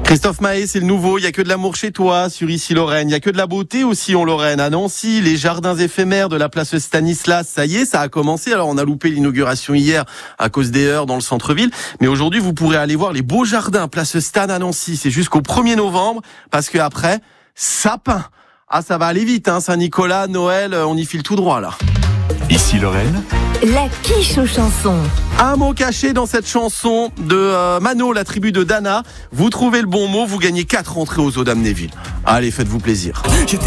Christophe Mahé, c'est le nouveau. Il y a que de l'amour chez toi sur Ici Lorraine. Il y a que de la beauté aussi en Lorraine. À Nancy, les jardins éphémères de la place Stanislas. Ça y est, ça a commencé. Alors, on a loupé l'inauguration hier à cause des heures dans le centre-ville. Mais aujourd'hui, vous pourrez aller voir les beaux jardins place Stan à Nancy. C'est jusqu'au 1er novembre parce que après, sapin. Ah, ça va aller vite, hein. Saint-Nicolas, Noël, on y file tout droit, là. Ici Lorraine, la quiche aux chansons. Un mot caché dans cette chanson de Mano, la tribu de Dana. Vous trouvez le bon mot, vous gagnez 4 entrées aux Eaux d'Amnéville. Allez, faites-vous plaisir.